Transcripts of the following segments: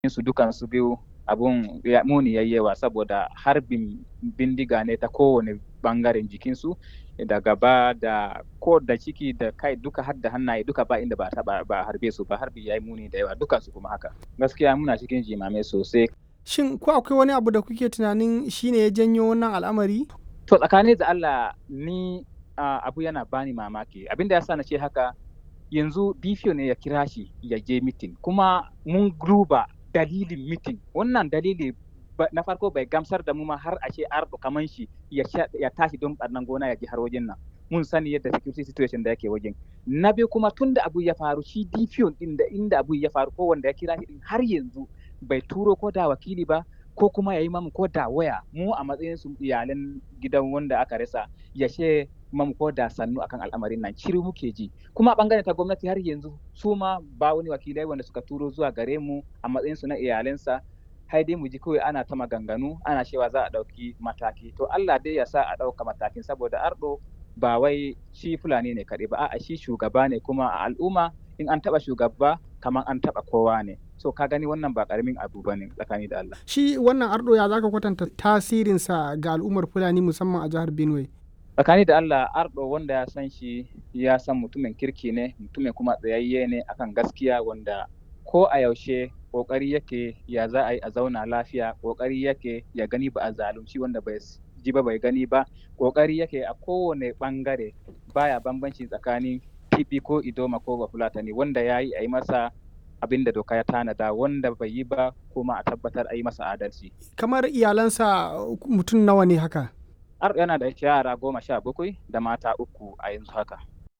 su dukansu biyu abun muni yayi yawa saboda harbin bindiga ne ta kowane bangaren jikinsu da gaba da ko da ciki da kai duka har da hannaye duka ba inda ba harbe su ba harbi yayi muni da yawa dukansu kuma haka gaskiya muna cikin jimame sosai. Shin ko akwai wani abu da kuke tunanin shine ya janyo wannan al'amari? To tsakani da Allah ni abu yana bani mamaki abinda yasa na ce haka yanzu DPO ne ya kira shi ya je mitin kuma mun duba dalilin mitin wannan dalili na farko bai gamsar da mu ma har a ce ardo kaman shi ya tashi don ɓarnan gona ya ji har wajen nan mun sani yadda security situation da yake wajen na biyu kuma tun da abu ya faru shi DPO din da inda abu ya faru ko wanda ya kira shi din har yanzu bai turo ko da wakili ba ko kuma ya yi mamu ko da waya mu a matsayin su iyalan gidan wanda aka rasa ya ce mamu ko da sannu akan al'amarin nan shiru muke ji kuma a bangaren ta gwamnati har yanzu su ma ba wani wakilai wanda suka turo zuwa gare mu a matsayin su na iyalansa hai dai mu ji kawai ana ta maganganu ana cewa za a ɗauki mataki to Allah dai ya sa a ɗauka matakin saboda ardo ba wai shi Fulani ne kaɗai ba a'a shi shugaba ne kuma a al'umma in an taɓa shugaba kamar an taɓa kowa ne so ka gani wannan ba ƙaramin abu ba ne tsakani da Allah. Shi wannan ardo ya zaka kwatanta tasirinsa ga al'ummar Fulani musamman a jihar Benue? Tsakani da Allah ardo wanda ya san shi ya san mutumin kirki ne mutumin kuma tsayayye ne akan gaskiya wanda ko a yaushe kokari yake ya za a yi a zauna lafiya kokari yake ya gani ba a zalunci wanda bai ji ba bai gani ba kokari yake a kowane bangare baya bambanci tsakanin Tibi ko Idoma ko Bafulatani wanda ya yi a yi masa abin da doka ya tanada wanda bai yi ba kuma a tabbatar a yi masa adalci. Kamar iyalansa mutum nawa ne haka? Yana da yara 17 da mata 3 a yanzu haka.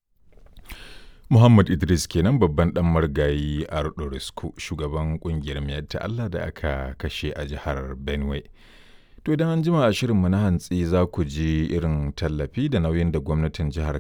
Muhammad Idris kenan babban dan margayi Ardo Risku shugaban kungiyar Miyar ta Allah da aka kashe a jihar Benue. To idan an jima a shirinmu na hantsi za ku ji irin tallafi da nauyin da gwamnatin jihar